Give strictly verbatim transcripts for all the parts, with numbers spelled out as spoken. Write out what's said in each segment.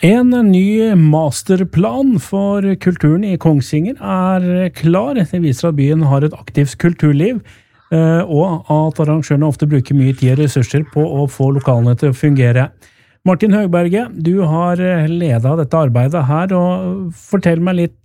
En ny masterplan for kulturen i Kongsvinger er klar. Det viser at byen har et aktivt kulturliv, og at arrangørene ofte bruker mye tid og ressurser på å få lokalene til å fungere. Martin Høgberget, du har ledet dette arbeidet her, og fortell meg litt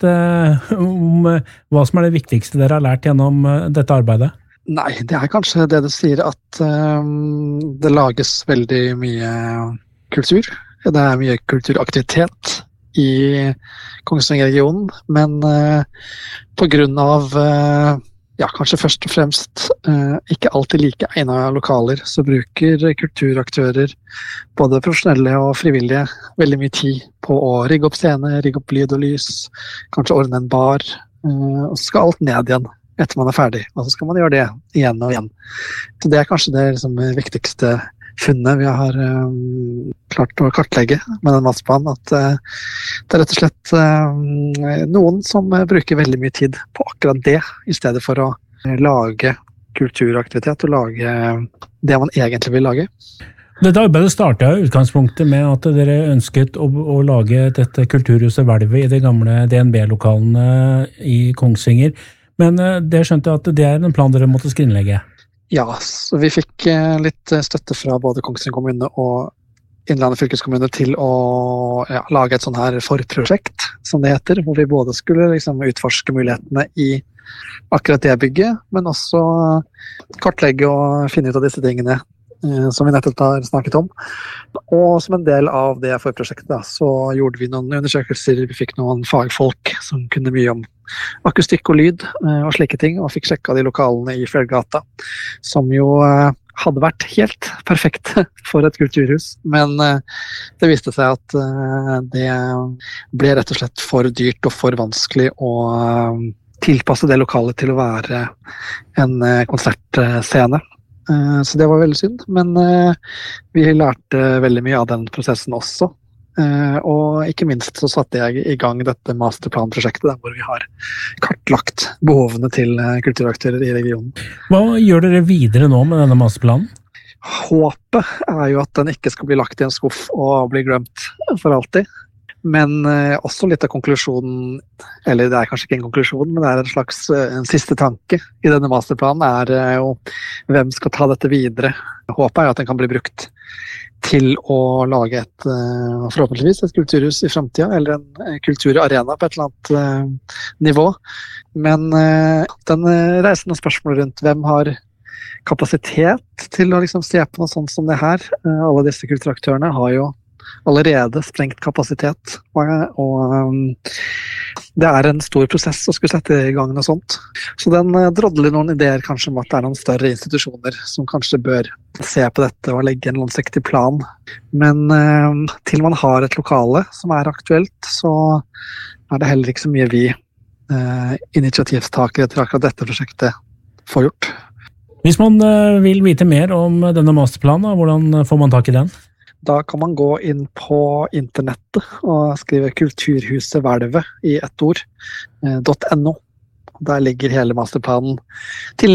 om hva som er det viktigste dere har lært gjennom dette arbeidet. Nei, det er kanskje det du sier, at um, det lages veldig mye kultur. Det er mye kulturaktivitet i Kongsvinger-regionen, men uh, på grunn av, uh, ja, kanskje først og fremst uh, ikke alltid like egnet lokaler, så bruker kulturaktører, både profesjonelle og frivillige, veldig mye tid på å rigge opp scene, rigge opp lyd og lys, kanskje ordne en bar, uh, og så skal alt ned igjen etter man er ferdig, og så skal man gjøre det igjen og igjen. Så det er kanskje det liksom, viktigste funnet vi har um, klart å kartlegge med den masterplanen, at uh, det er rett og slett uh, noen som uh, bruker veldig mye tid på akkurat det, i stedet for å uh, lage kulturaktivitet og lage uh, det man egentlig vil lage. Dette arbeidet startet i utgangspunktet med at dere ønsket å, å lage dette kulturhuset Hvelvet i de gamle D N B-lokalene i Kongsvinger, men uh, det skjønte jeg at det er en plan dere måtte skrinlegge. Ja, så vi fikk litt støtte fra både Kongsvinger kommune og Innlandet fylkeskommune til å ja, lage et sånn her forprosjekt, som det heter, hvor vi både skulle liksom, utforske mulighetene i akkurat det bygget, men også kartlegge og finne ut av disse tingene eh, som vi nettopp har snakket om. Og som en del av det forprosjektet da, så gjorde vi noen undersøkelser, vi fikk noen fagfolk som kunne mye om akustikk og lyd og slike ting, og fikk sjekket de lokalene i Fjellgata, som jo hadde vært helt perfekt for et kulturhus, men det viste seg at det ble rett og slett for dyrt og for vanskelig å tilpasse det lokalet til å være en konsertscene. Så det var veldig synd, men vi lærte veldig mye av den prosessen også. Uh, og ikke minst så satte jeg i gang dette masterplanprosjektet der, hvor vi har kartlagt behovene til uh, kulturaktører i regionen. Hva gjør dere videre nå med denne masterplanen? Håpet er jo at den ikke skal bli lagt i en skuff og bli glemt for alltid. Men uh, også litt av konklusjonen, eller det er kanskje ikke en konklusjon, men det er en slags uh, en siste tanke i denne masterplanen, er uh, jo hvem skal ta dette videre. Håpet er jo at den kan bli brukt til å lage et, forhåpentligvis et kulturhus i fremtiden, eller en kulturarena på et eller annet nivå. Men den reiser noen spørsmål rundt hvem har kapasitet til å liksom se på noe sånt som det her. Alle disse kulturaktørene har jo allerede sprengt kapasitet, og, og det er en stor prosess å skulle sette i gang noe sånt. Så den drodler noen ideer kanskje om at det er noen større institusjoner som kanskje bør se på dette og legge en langsiktig plan. Men eh, til man har et lokale som er aktuelt, så er det heller ikke så mye vi eh, initiativtakere til akkurat dette prosjektet får gjort. Hvis man eh, vil vite mer om denne masterplanen, hvordan får man tak i den? Da kan man gå inn på internettet og skrive Kulturhuset Hvelvet i ett ord, .no. Der ligger hele masterplanen til